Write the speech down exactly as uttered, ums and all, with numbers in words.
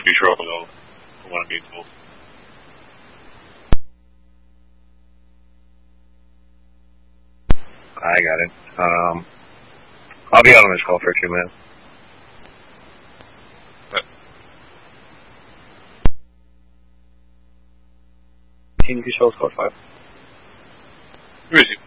be sure I'll go for one of these tools. I got it. Um, I'll be out on this call for a few minutes. Can you control score five? Who is he?